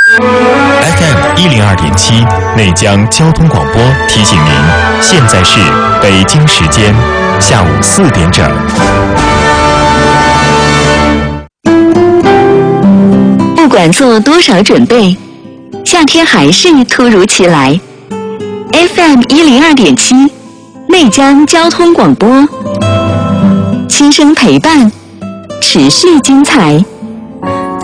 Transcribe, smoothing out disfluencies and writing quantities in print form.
FM102.7内江交通广播提醒您，现在是北京时间下午4点整。 不管做多少准备，夏天还是突如其来。FM102.7内江交通广播，轻声陪伴，持续精彩。